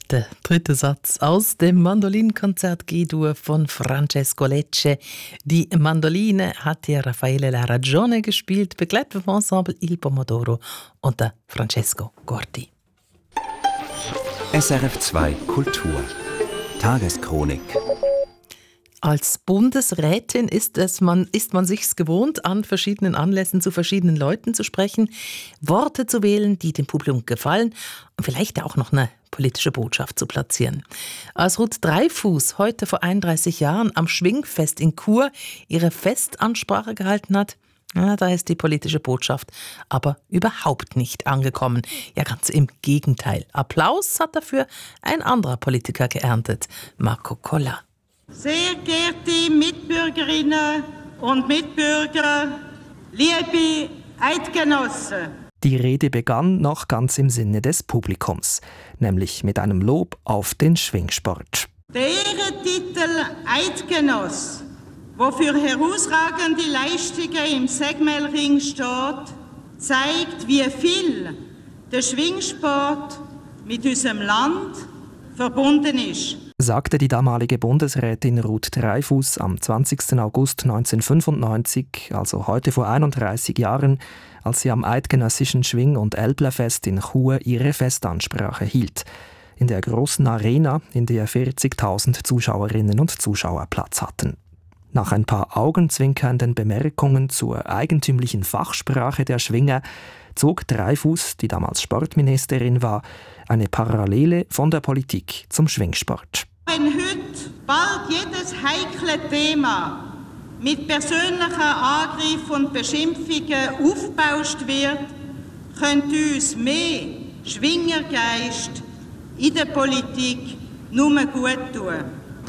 Der dritte Satz aus dem Mandolinenkonzert G-Dur von Francesco Lecce. Die Mandoline hat hier Raffaele La Ragione gespielt, begleitet vom Ensemble Il Pomodoro unter Francesco Gordi. SRF 2 Kultur Tageschronik. Als Bundesrätin ist man sich's gewohnt, an verschiedenen Anlässen zu verschiedenen Leuten zu sprechen, Worte zu wählen, die dem Publikum gefallen und vielleicht auch noch eine politische Botschaft zu platzieren. Als Ruth Dreifuss heute vor 31 Jahren am Schwingfest in Chur ihre Festansprache gehalten hat, da ist die politische Botschaft aber überhaupt nicht angekommen. Ja, ganz im Gegenteil. Applaus hat dafür ein anderer Politiker geerntet, Marco Koller. Sehr geehrte Mitbürgerinnen und Mitbürger, liebe Eidgenossen. Die Rede begann noch ganz im Sinne des Publikums, nämlich mit einem Lob auf den Schwingsport. Der Ehrentitel Eidgenoss, der für herausragende Leistungen im Sägmelring steht, zeigt, wie viel der Schwingsport mit unserem Land verbunden ist, sagte die damalige Bundesrätin Ruth Dreifuss am 20. August 1995, also heute vor 31 Jahren, als sie am eidgenössischen Schwing- und Älplerfest in Chur ihre Festansprache hielt. In der großen Arena, in der 40.000 Zuschauerinnen und Zuschauer Platz hatten. Nach ein paar augenzwinkernden Bemerkungen zur eigentümlichen Fachsprache der Schwinger zog Dreifuss, die damals Sportministerin war, eine Parallele von der Politik zum Schwingsport. Wenn heute bald jedes heikle Thema mit persönlichen Angriffen und Beschimpfungen aufgebauscht wird, könnte uns mehr Schwingergeist in der Politik nur gut tun.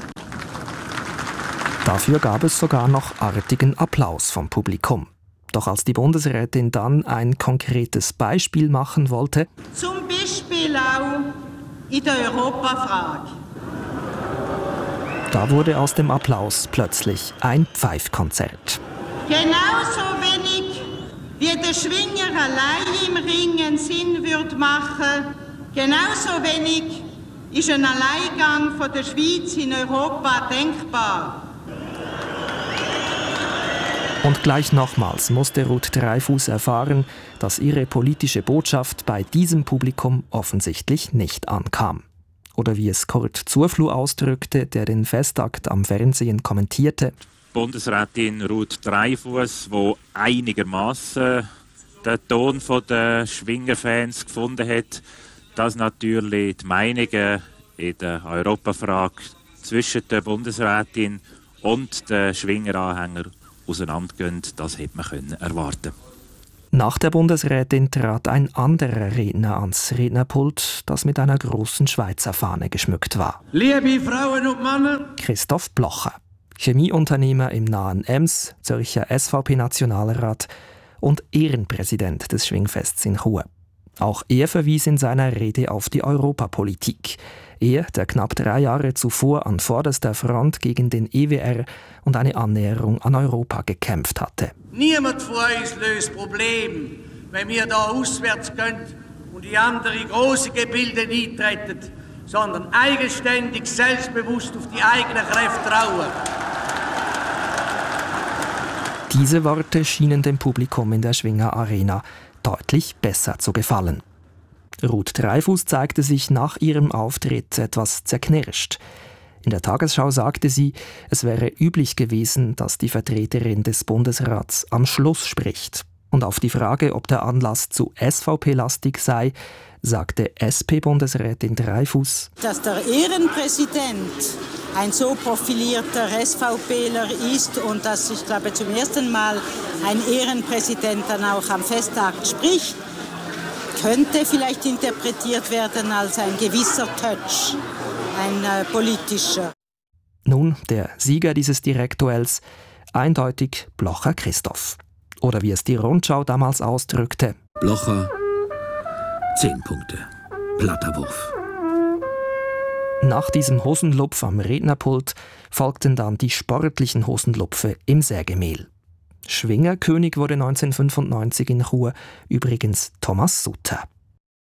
Dafür gab es sogar noch artigen Applaus vom Publikum. Doch als die Bundesrätin dann ein konkretes Beispiel machen wollte, zum Beispiel auch in der Europafrage, da wurde aus dem Applaus plötzlich ein Pfeifkonzert. genauso wenig wie der Schwinger allein im Ringen Sinn würde machen, genauso wenig ist ein Alleingang von der Schweiz in Europa denkbar. Und gleich nochmals musste Ruth Dreifuss erfahren, dass ihre politische Botschaft bei diesem Publikum offensichtlich nicht ankam. Oder wie es Kurt Zurfluh ausdrückte, der den Festakt am Fernsehen kommentierte. Bundesrätin Ruth Dreifuss, die einigermaßen den Ton der Schwingerfans gefunden hat, dass natürlich die Meinungen in der Europafrage zwischen der Bundesrätin und den Schwingeranhängern auseinandergehen, das hätte man erwarten können. Nach der Bundesrätin trat ein anderer Redner ans Rednerpult, das mit einer großen Schweizer Fahne geschmückt war. Liebe Frauen und Männer! Christoph Blocher, Chemieunternehmer im nahen Ems, Zürcher SVP-Nationalrat und Ehrenpräsident des Schwingfests in Chur. Auch er verwies in seiner Rede auf die Europapolitik. Er, der knapp 3 Jahre zuvor an vorderster Front gegen den EWR und eine Annäherung an Europa gekämpft hatte. Niemand von uns löst Probleme, wenn wir da auswärts gehen und in andere große Gebilde eintreten, sondern eigenständig, selbstbewusst auf die eigenen Kräfte trauen. Diese Worte schienen dem Publikum in der Schwinger Arena deutlich besser zu gefallen. Ruth Dreifuss zeigte sich nach ihrem Auftritt etwas zerknirscht. In der Tagesschau sagte sie, es wäre üblich gewesen, dass die Vertreterin des Bundesrats am Schluss spricht. Und auf die Frage, ob der Anlass zu SVP-lastig sei, sagte SP-Bundesrätin Dreifuss, dass der Ehrenpräsident ein so profilierter SVPler ist und dass, ich glaube, zum ersten Mal ein Ehrenpräsident dann auch am Festakt spricht, könnte vielleicht interpretiert werden als ein gewisser Touch, ein politischer. Nun, der Sieger dieses Direktduells, eindeutig Blocher Christoph. Oder wie es die Rundschau damals ausdrückte: Blocher 10 Punkte. Platter Wurf. Nach diesem Hosenlupf am Rednerpult folgten dann die sportlichen Hosenlupfe im Sägemehl. Schwingerkönig wurde 1995 in Chur übrigens Thomas Sutter.